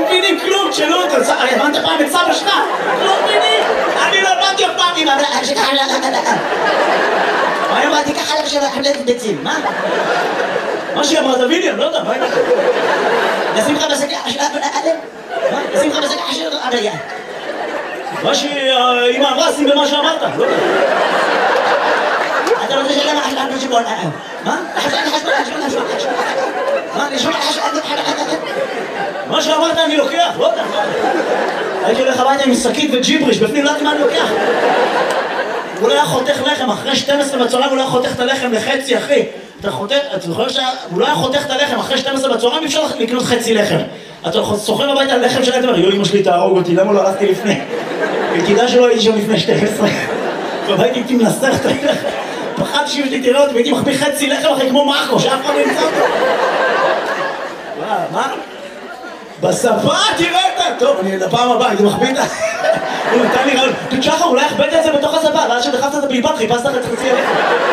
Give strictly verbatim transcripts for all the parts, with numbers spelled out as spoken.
מבינים כלום, תשאלו אותו, הבנת פעם את סבא שלך? לא מבינים, אני לא הבנתי אף פעם עם אבא שלך. אני אמרתי ככה לך של החבלת ביצים, מה? מה שהיא אמרה, תביני, אני לא יודע, מה היא אמרה? נשים לך בשקה של אבא, מה? נשים לך בשקה של אבא, מה שאמא אמרה, שים במה שאמרת, לא יודע. אתה רוצה שאלה מה אשלה אבא שבול, מה? מה? אני שומע לך מה שאמרת אני לוקח, לא יודע. הייתי הולך הביתה עם שקית וג'יבריש, בפנים לא יודעת מה אני לוקח. הוא לא היה חותך לחם, אחרי שתים עשרה בצהריים הוא לא היה חותך את הלחם לחצי, אחי. אתה חותך, אתה זוכר שהוא לא היה חותך את הלחם, אחרי שתים עשרה בצהריים אי אפשר לקנות חצי לחם. אתה סוחר הביתה על לחם שלהם, אתה אומר, יו, אמא שלי תהרוג אותי, למה לא הלכתי לפני? וכדאי שלא הייתי שם לפני שתים עשרה. והייתי הייתי מנסר את הלחם. פחדתי שאם שלי תראה אותי והייתי מחביא חצי לחם אחרי כמו מרקו, שאף פעם לא נמצא אותו. מה? בשפה תראה אותה! טוב, אני לפעם הבאה, הייתי מחביא את ה... הוא נתן לי רעיון, שחר, אולי הכבדת את זה בתוך השפה, ואז שדחפת את הבלבד, חיפשת לך את חצי הלחם.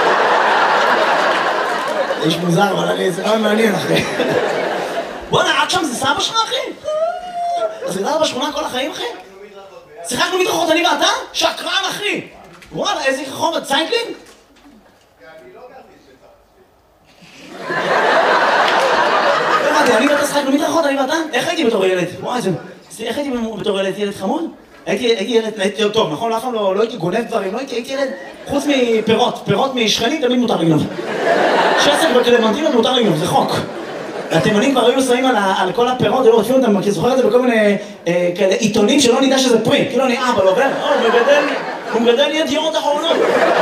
איש מוזר, אבל אני איזה רעיון מעניין, אחי. בוא'נה, עד שם זה סבא שלך, אחי? אז גדלת בשכונה כל החיים, אחי? שיחקנו מדרכות, אני ואתה? שקרן, אחי! וואלה, איזה חום, צייקלינג? אני לא גרתי שצריך. אני ואתה שחקנו מדרכות, אני ואתה? איך הייתי בתור ילד? וואי, איך הייתי בתור ילד? ילד חמוד? הייתי ילד טוב, נכון? אף פעם לא הייתי גונב דברים, לא הייתי ילד חוץ מפירות, פירות משכנים תמיד מותר לגנוב. שסק בקלמנטינות מותר לגנוב, זה חוק. התימנים כבר היו שמים על כל הפירות, היו רודפים אותם, כי זוכר את זה בכל מיני עיתונים שלא נדע שזה פרי. כאילו אני אבא, לא עובר? הוא מגדל ידיעות אחרונות.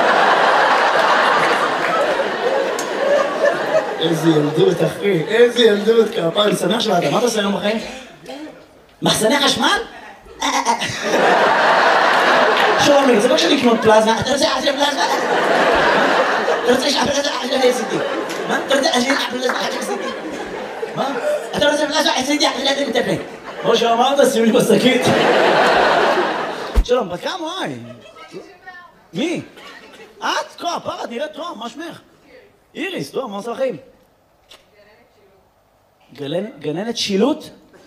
איזה ילדות, אחי, איזה ילדות, כפיים, אני שמח שבאת, מה אתה עושה היום בחיים? מחסני חשמל? שלום, זה לא כשאני לקנות פלזמה, אתה רוצה אחרי פלזמה? אתה רוצה שאחרי פלזמה אחרי עשיתי? מה? אתה רוצה אחרי פלזמה אחרי עשיתי? מה? אתה רוצה פלזמה עשיתי אחרי עשיתי מטפל? כמו שאמרת, שים לי בשקית. שלום, בת כמה, וואי? מי? את? כה, פרה, נראית טוב, מה שמך? איריס, טוב, מה עושה לכם? גננת שילוט?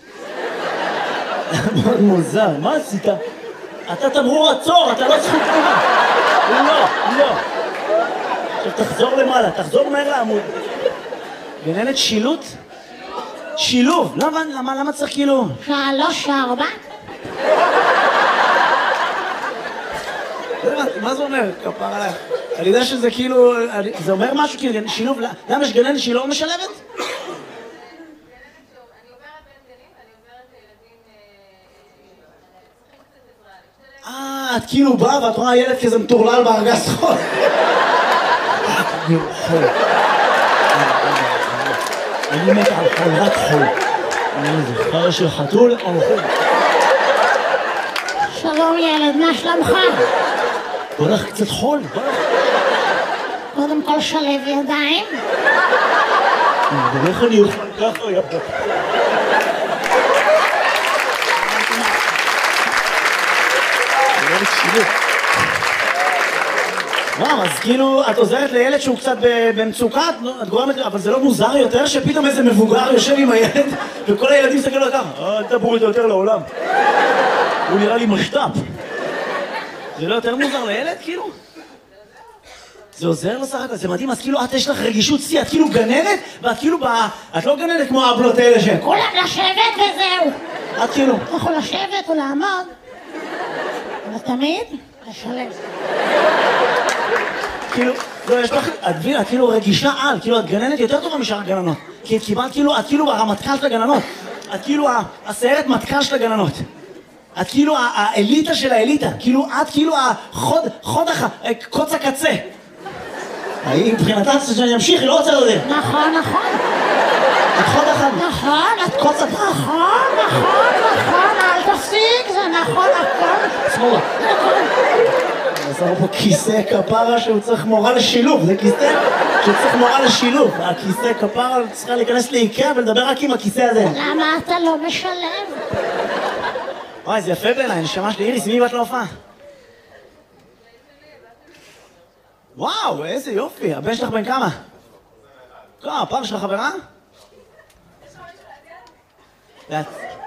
מאוד מוזר, מה עשית? אתה תמרור עצור, אתה לא זכות תמורה. לא, לא. עכשיו תחזור למעלה, תחזור מהר לעמוד. גננת שילוט? שילוב, למה, למה, למה צריך כאילו? שלוש, ארבע. מה זה אומר? כפר עליך. אני יודע שזה כאילו, זה אומר משהו כאילו, שילוב, למה יש גננת שהיא לא משלבת? אה, את כאילו באה ואת רואה ילד כזה מטורלל בארגז חול. חול. אני מת על חול, רק חול. אני זוכר של חתול או חול. שלום ילד, מה שלומך? בוא לך קצת חול, בוא לך. קודם כל שלב ידיים. איך אני אוכל ככה, יפה. וואו, אז כאילו, את עוזרת לילד שהוא קצת במצוקה, את גורמת, אבל זה לא מוזר יותר שפתאום איזה מבוגר יושב עם הילד וכל הילדים מסתכלים לו ככה, אל תבואו איתו יותר לעולם. הוא נראה לי משת"פ. זה לא יותר מוזר לילד, כאילו? זה עוזר לו סך הכל, זה מדהים, אז כאילו את יש לך רגישות שיא, את כאילו גננת, ואת כאילו, את לא גננת כמו האבלות האלה ש... כולם לשבת וזהו. את כאילו... אתה יכול לשבת או לעמוד, אבל תמיד לשלב. כאילו, לא, יש לך, את מבינה, את כאילו רגישה על, כאילו את גננת יותר טובה משאר הגננות. כי את קיבלת כאילו, את כאילו הרמטכ"ל של הגננות. את כאילו הסיירת מטכ"ל של הגננות. את כאילו האליטה של האליטה. כאילו, את כאילו החוד, חוד הח... קוץ הקצה. היא מבחינתה שאני אמשיך, היא לא רוצה לדעת. נכון, נכון. את חוד אחד. נכון, את קוץ הקצה. נכון, נכון, נכון, אל תפסיק, זה נכון, הכל. שמאלה. עשינו פה כיסא כפרה שהוא צריך מורה לשילוב, זה כיסא שצריך מורה לשילוב. הכיסא כפרה צריכה להיכנס לאיקאה ולדבר רק עם הכיסא הזה. למה אתה לא משלב? וואי, זה יפה בעיניי, נשמה שלי. איריס, מי באת להופעה? וואו, איזה יופי. הבן שלך בן כמה? כמה, הפעם שלך חברה?